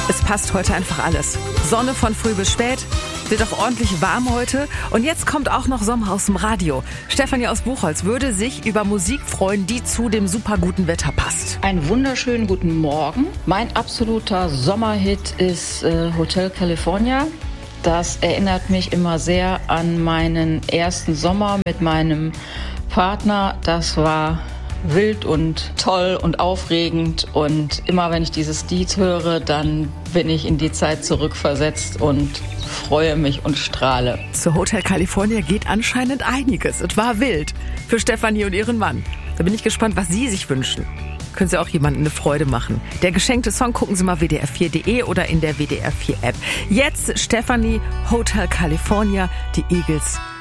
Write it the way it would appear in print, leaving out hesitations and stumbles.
Es passt heute einfach alles. Sonne von früh bis spät, wird auch ordentlich warm heute. Und jetzt kommt auch noch Sommer aus dem Radio. Stefanie aus Buchholz würde sich über Musik freuen, die zu dem super guten Wetter passt. Einen wunderschönen guten Morgen. Mein absoluter Sommerhit ist Hotel California. Das erinnert mich immer sehr an meinen ersten Sommer mit meinem Partner. Das war wild und toll und aufregend. Und immer wenn ich dieses Lied höre, dann bin ich in die Zeit zurückversetzt und freue mich und strahle. Zu Hotel California geht anscheinend einiges. Es war wild für Stefanie und ihren Mann. Da bin ich gespannt, was Sie sich wünschen. Können Sie auch jemandem eine Freude machen. Der geschenkte Song gucken Sie mal wdr4.de oder in der WDR4 App. Jetzt Stefanie, Hotel California, die Eagles